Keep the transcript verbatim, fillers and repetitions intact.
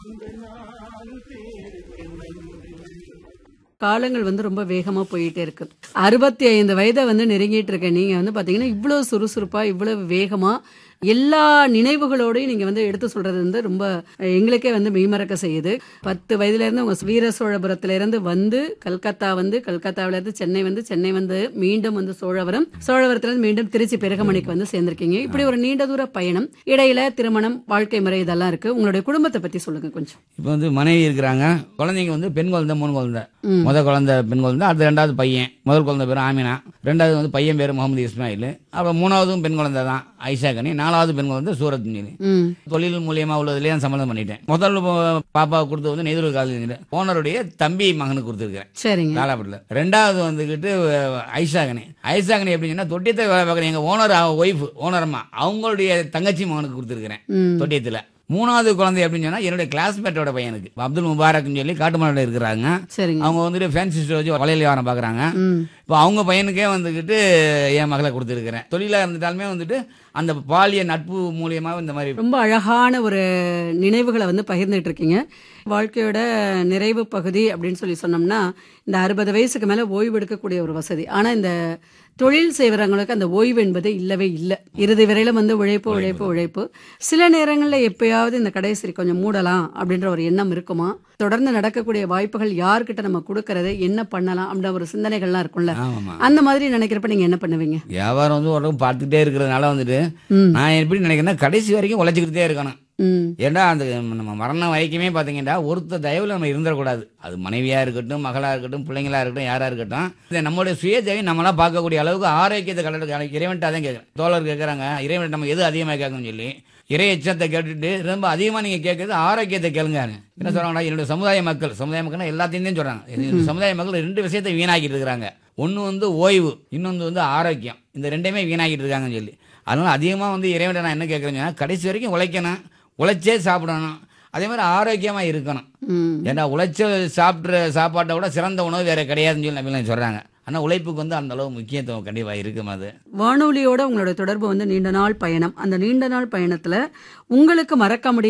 காலங்கள் வந்து ரொம்ப வேகமா போயிட்டே இருக்கு. அறுபத்தி ஐந்து வயதை வந்து நெருங்கிட்டு இருக்க நீங்க வந்து பாத்தீங்கன்னா இவ்வளவு சுறுசுறுப்பா இவ்வளவு வேகமா எல்லா நினைவுகளோடையும் நீங்க வந்து எடுத்து சொல்றது வந்து ரொம்ப எங்களுக்கே வந்து மெய்மறக்க செய்யுது. பத்து வயதுல இருந்து உங்க வீர சோழபுரத்துல இருந்து வந்து கல்கத்தா வந்து கல்கத்தாவில இருந்து சென்னை வந்து சென்னை வந்து மீண்டும் வந்து சோழவரம் சோழவரத்துல இருந்து மீண்டும் திருச்சி பெருகமணிக்கு வந்து சேர்ந்திருக்கீங்க. இப்படி ஒரு நீண்ட தூர பயணம், இடையில திருமணம், வாழ்க்கை முறை இதெல்லாம் இருக்கு. உங்களுடைய குடும்பத்தை பத்தி சொல்லுங்க கொஞ்சம். இப்போ வந்து மனைவி இருக்கிறாங்க, குழந்தைங்க வந்து பெண் குழந்தை மூணு குழந்தை. முதல் குழந்தை பெண் குழந்தை, அடுத்து ரெண்டாவது பையன். முதல் குழந்தை பேர் ஆமினா, ரெண்டாவது வந்து பையன் பேர் முகமது இஸ்மாயில், அப்புறம் மூணாவதும் பெண் குழந்தை தான் ஐஷாகனி, நாலாவது பெண் குழந்தை சூரத் மீனி. தொழில் மூலியமா உள்ளதுலேயே நான் சம்மந்தம் பண்ணிட்டேன். முதல் பாப்பாவை கொடுத்து வந்து நெய்தூர் காலேஜ் ஓனருடைய தம்பி மகனுக்கு கொடுத்துருக்கேன். சரிங்க. காலாப்பட்டில். ரெண்டாவது வந்துக்கிட்டு ஐஷாகனி. ஐஷாகனி எப்படின்னா தொட்டியத்தை வேலை பார்க்குறேன் எங்கள் ஓனர் ஒய்ஃப் ஓனரம்மா அவங்களுடைய தங்கச்சி மகனுக்கு கொடுத்துருக்கிறேன் தொட்டியத்தில். மூணாவது குழந்தை அப்படின்னு சொன்னா என்னுடைய கிளாஸ்மேட்டோட பையனுக்கு அப்துல் முபாரக்னு சொல்லி காட்டுமலையில் இருக்கிறாங்க. அவங்க வந்துட்டு ஃபேன்சி ஸ்டோர் வச்சு வளையல் வியாபாரம் பார்க்குறாங்க. இப்போ அவங்க பையனுக்கே வந்துக்கிட்டு என் மகளை கொடுத்துருக்கிறேன். தொழிலாக இருந்துட்டாலுமே வந்துட்டு அந்த பாலிய நட்பு மூலியமாக இந்த மாதிரி ரொம்ப அழகான ஒரு நினைவுகளை வந்து பகிர்ந்துட்டு இருக்கீங்க. வாழ்க்கையோட நிறைவு பகுதி அப்படின்னு சொல்லி சொன்னோம்னா இந்த அறுபது வயசுக்கு மேல ஓய்வு எடுக்கக்கூடிய ஒரு வசதி. ஆனா இந்த தொழில் செய்வரங்களுக்கு அந்த ஓய்வு என்பது இல்லவே இல்லை. இறுதி வரையில வந்து உழைப்பு உழைப்பு உழைப்பு. சில நேரங்களில் எப்பயாவது இந்த கடை சரி கொஞ்சம் மூடலாம் அப்படின்ற ஒரு எண்ணம் இருக்குமா? தொடர்ந்து நடக்கக்கூடிய வாய்ப்புகள் யார்கிட்ட நம்ம கொடுக்கறது, என்ன பண்ணலாம் அப்படின்ற ஒரு சிந்தனைகள்லாம் இருக்கும்ல, அந்த மாதிரி நினைக்கிறப்ப நீங்க என்ன பண்ணுவீங்க? வியாபாரம் வந்து உடம்பு பார்த்துக்கிட்டே இருக்கிறதுனால வந்துட்டு நான் எப்படி நினைக்கிறேன்னா கடைசி வரைக்கும் உழைச்சிக்கிட்டே இருக்கணும். ஏன்னா அந்த நம்ம மரணம் வரைக்குமே பார்த்தீங்கன்னா ஒருத்தர் தயவுல நம்ம இருந்துடக்கூடாது. அது மனைவியா இருக்கட்டும், மகளா இருக்கட்டும், பிள்ளைங்களா இருக்கட்டும், யாரா இருக்கட்டும், இதை நம்மளுடைய சுய தேவை நம்மளா பார்க்கக்கூடிய அளவுக்கு ஆரோக்கியத்தை கலந்து இறைவன்ட்டு அதான் கேட்குறேன். தோழர் கேட்குறாங்க இறைவன் நம்ம எது அதிகமாக கேட்கணும்னு சொல்லி. இறை எச்சத்தை கேட்டுட்டு ரொம்ப அதிகமாக நீங்கள் கேட்குறது ஆரோக்கியத்தை கேளுங்க. என்ன சொல்கிறாங்கன்னா என்னுடைய சமுதாய மக்கள் சமுதாய மக்கள்னா எல்லாத்தையும் தான் சொல்கிறாங்க. என்னுடைய சமுதாய மக்கள் ரெண்டு விஷயத்தை வீணாக்கிட்டு இருக்கிறாங்க. ஒன்று வந்து ஓய்வு, இன்னொன்று வந்து ஆரோக்கியம். இந்த ரெண்டையுமே வீணாக்கிட்டு இருக்காங்கன்னு சொல்லி. அதனால அதிகமாக வந்து இறைவன் நான் என்ன கேட்குறேன்னா கடைசி வரைக்கும் உழைக்கணும், உழைச்சே சாப்பிடணும், அதே மாதிரி ஆரோக்கியமா இருக்கணும். ஏன்னா உழைச்ச சாப்பிட்ற சாப்பாட்டை விட சிறந்த உணவு வேற கிடையாதுன்னு சொல்லி நம்ம சொல்றாங்க. ஆனா உழைப்புக்கு வந்து அந்த அளவு முக்கியத்துவம் கண்டிப்பா இருக்கும். அது வானொலியோட உங்களோட தொடர்பு வந்து நீண்ட நாள் பயணம். அந்த நீண்ட நாள் பயணத்துல உங்களுக்கு மறக்க முடியாது